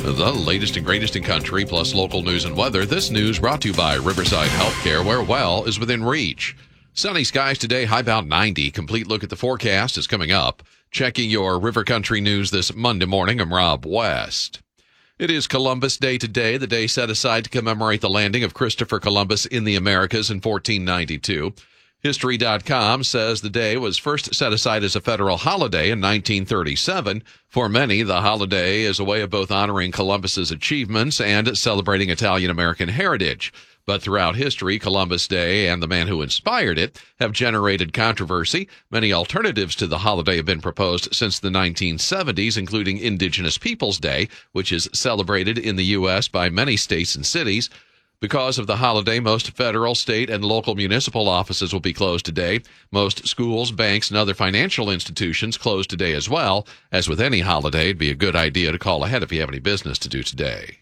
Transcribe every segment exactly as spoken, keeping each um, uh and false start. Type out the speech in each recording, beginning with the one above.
The latest and greatest in country, plus local news and weather. This news brought to you by Riverside Healthcare, where well is within reach. Sunny skies today, high about ninety. Complete look at the forecast is coming up. Checking your River Country news this Monday morning, I'm Rob West. It is Columbus Day today, the day set aside to commemorate the landing of Christopher Columbus in the Americas in fourteen ninety-two. History dot com says the day was first set aside as a federal holiday in nineteen thirty-seven. For many, the holiday is a way of both honoring Columbus's achievements and celebrating Italian-American heritage. But throughout history, Columbus Day and the man who inspired it have generated controversy. Many alternatives to the holiday have been proposed since the nineteen seventies, including Indigenous Peoples Day, which is celebrated in the U S by many states and cities. Because of the holiday, most federal, state, and local municipal offices will be closed today. Most schools, banks, and other financial institutions close today as well. As with any holiday, it'd be a good idea to call ahead if you have any business to do today.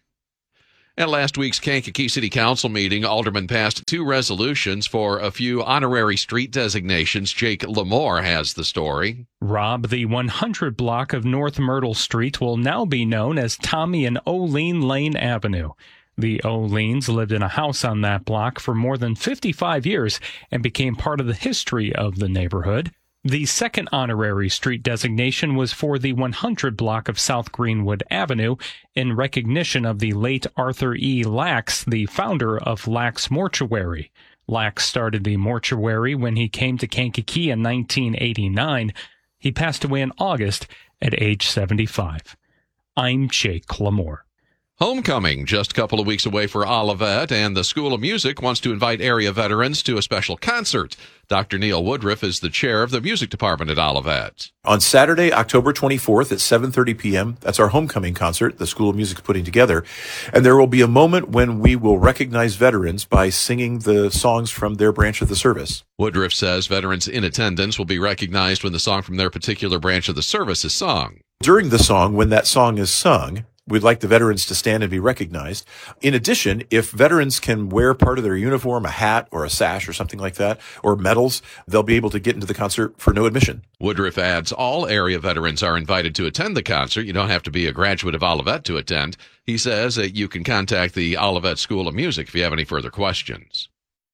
At last week's Kankakee City Council meeting, aldermen passed two resolutions for a few honorary street designations. Jake Lamore has the story. Rob, the one hundred block of North Myrtle Street will now be known as Tommy and Olene Lane Avenue. The Olenes lived in a house on that block for more than fifty-five years and became part of the history of the neighborhood. The second honorary street designation was for the one hundred block of South Greenwood Avenue in recognition of the late Arthur E. Lax, the founder of Lax Mortuary. Lax started the mortuary when he came to Kankakee in nineteen eighty-nine. He passed away in August at age seventy-five. I'm Jake Lamore. Homecoming, just a couple of weeks away for Olivet, and the School of Music wants to invite area veterans to a special concert. Doctor Neil Woodruff is the chair of the music department at Olivet. On Saturday, October twenty-fourth at seven thirty p.m., that's our homecoming concert the School of Music is putting together. And there will be a moment when we will recognize veterans by singing the songs from their branch of the service. Woodruff says veterans in attendance will be recognized when the song from their particular branch of the service is sung. During the song, when that song is sung, we'd like the veterans to stand and be recognized. In addition, if veterans can wear part of their uniform, a hat or a sash or something like that, or medals, they'll be able to get into the concert for no admission. Woodruff adds all area veterans are invited to attend the concert. You don't have to be a graduate of Olivet to attend. He says that you can contact the Olivet School of Music if you have any further questions.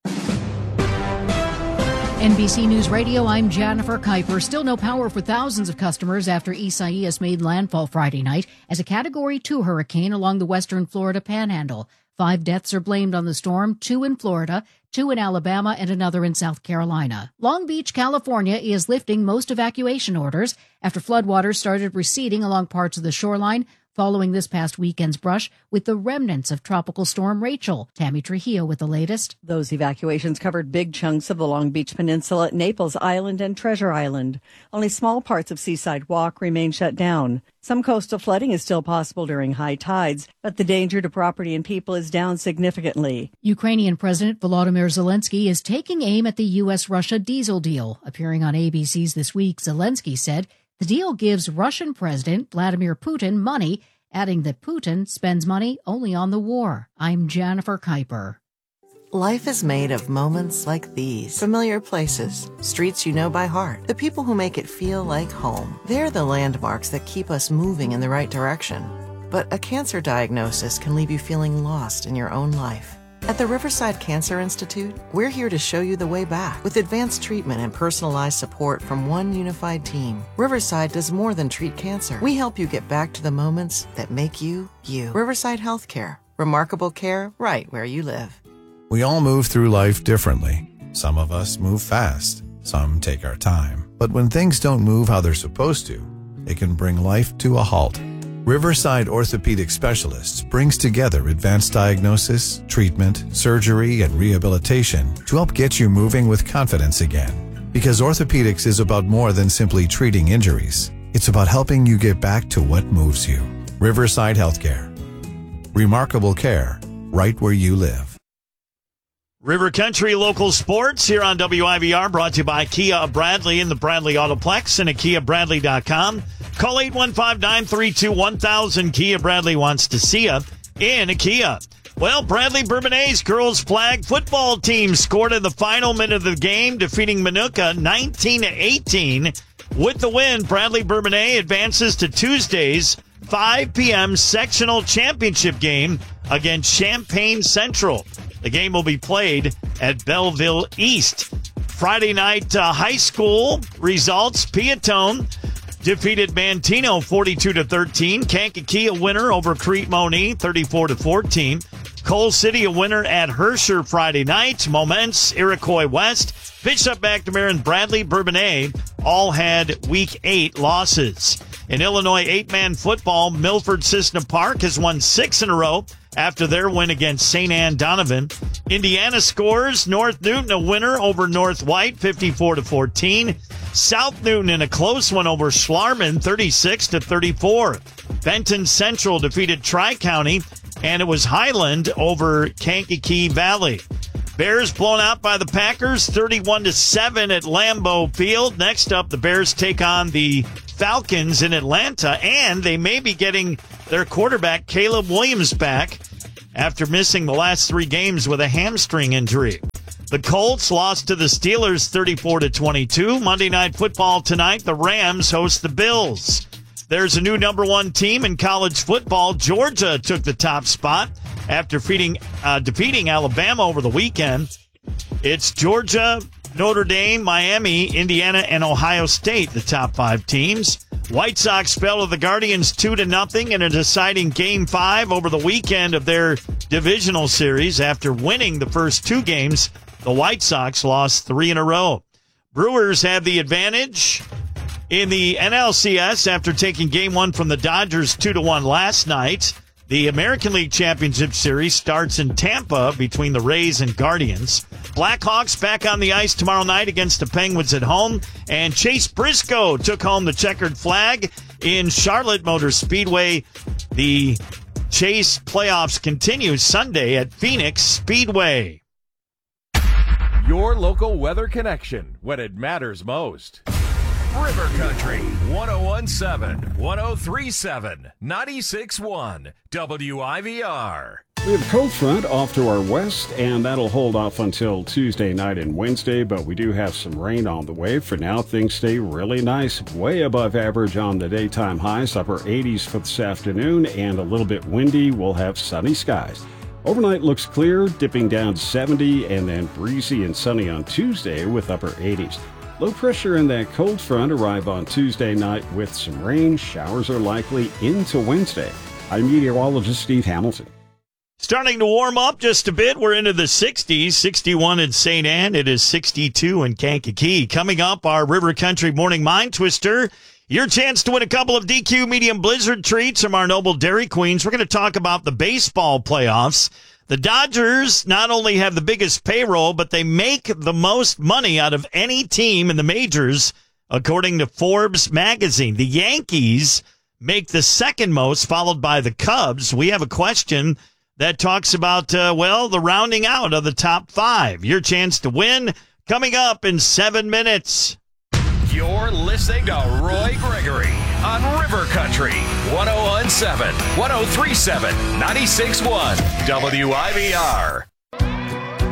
N B C News Radio, I'm Jennifer Kuiper. Still no power for thousands of customers after Isaias made landfall Friday night as a Category two hurricane along the western Florida panhandle. Five deaths are blamed on the storm, two in Florida, two in Alabama, and another in South Carolina. Long Beach, California is lifting most evacuation orders after floodwaters started receding along parts of the shoreline following this past weekend's brush with the remnants of Tropical Storm Rachel. Tammy Trujillo with the latest. Those evacuations covered big chunks of the Long Beach Peninsula, Naples Island, and Treasure Island. Only small parts of Seaside Walk remain shut down. Some coastal flooding is still possible during high tides, but the danger to property and people is down significantly. Ukrainian President Volodymyr Zelensky is taking aim at the U S Russia diesel deal. Appearing on A B C's This Week, Zelensky said the deal gives Russian President Vladimir Putin money, adding that Putin spends money only on the war. I'm Jennifer Kuiper. Life is made of moments like these. Familiar places, streets you know by heart, the people who make it feel like home. They're the landmarks that keep us moving in the right direction. But a cancer diagnosis can leave you feeling lost in your own life. At the Riverside Cancer Institute, we're here to show you the way back with advanced treatment and personalized support from one unified team. Riverside does more than treat cancer. We help you get back to the moments that make you, you. Riverside Healthcare. Remarkable care right where you live. We all move through life differently. Some of us move fast. Some take our time. But when things don't move how they're supposed to, it can bring life to a halt. Riverside Orthopedic Specialists brings together advanced diagnosis, treatment, surgery, and rehabilitation to help get you moving with confidence again. Because orthopedics is about more than simply treating injuries. It's about helping you get back to what moves you. Riverside Healthcare. Remarkable care right where you live. River Country Local Sports here on W I V R, brought to you by Kia of Bradley and the Bradley Autoplex and at kia bradley dot com. Call eight one five, nine three two, one thousand. Kia Bradley wants to see you in a Kia. Well, Bradley Bourbonnais girls flag football team scored in the final minute of the game, defeating Minooka nineteen to eighteen. With the win, Bradley Bourbonnais advances to Tuesday's five p.m. sectional championship game against Champaign Central. The game will be played at Belleville East. Friday night uh, high school results. Piatone defeated Mantino forty-two to thirteen. Kankakee a winner over Crete-Monee thirty-four to fourteen. Coal City a winner at Herscher Friday night. Momence, Iroquois West, Bishop McNamara, and Bradley Bourbonnais all had week eight losses. In Illinois eight-man football, Milford Cissna Park has won six in a row after their win against Saint Anne Donovan. Indiana scores. North Newton a winner over North White fifty-four to fourteen. South Newton in a close one over Schlarman thirty-six to thirty-four. Benton Central defeated Tri-County, and it was Highland over Kankakee Valley. Bears blown out by the Packers thirty-one to seven at Lambeau Field. Next up, the Bears take on the Falcons in Atlanta, and they may be getting their quarterback Caleb Williams back after missing the last three games with a hamstring injury. The Colts lost to the Steelers thirty-four to twenty-two. Monday Night Football tonight, the Rams host the Bills. There's a new number one team in college football. Georgia took the top spot after feeding, uh, defeating Alabama over the weekend. It's Georgia, Notre Dame, Miami, Indiana, and Ohio State, the top five teams. White Sox fell to the Guardians two to nothing in a deciding Game five over the weekend of their divisional series. After winning the first two games, the White Sox lost three in a row. Brewers have the advantage in the N L C S after taking Game one from the Dodgers two to one last night. The American League Championship Series starts in Tampa between the Rays and Guardians. Blackhawks back on the ice tomorrow night against the Penguins at home. And Chase Briscoe took home the checkered flag in Charlotte Motor Speedway. The Chase playoffs continue Sunday at Phoenix Speedway. Your local weather connection when it matters most. River Country, one oh one point seven, one oh three point seven, ninety-six point one, W I V R. We have a cold front off to our west, and that'll hold off until Tuesday night and Wednesday, but we do have some rain on the way. For now, things stay really nice, way above average on the daytime highs, upper eighties for this afternoon, and a little bit windy. We'll have sunny skies. Overnight looks clear, dipping down to seventy, and then breezy and sunny on Tuesday with upper eighties. Low pressure and that cold front arrive on Tuesday night with some rain. Showers are likely into Wednesday. I'm meteorologist Steve Hamilton. Starting to warm up just a bit. We're into the sixties. sixty-one in Saint Anne. It is sixty-two in Kankakee. Coming up, our River Country Morning Mind Twister. Your chance to win a couple of D Q Medium Blizzard treats from our Noble Dairy Queens. We're going to talk about the baseball playoffs. The Dodgers not only have the biggest payroll, but they make the most money out of any team in the majors, according to Forbes magazine. The Yankees make the second most, followed by the Cubs. We have a question that talks about, uh, well, the rounding out of the top five. Your chance to win coming up in seven minutes. You're listening to Roy Gregory on River Country, one oh one point seven, one oh three point seven, ninety-six point one, W I V R.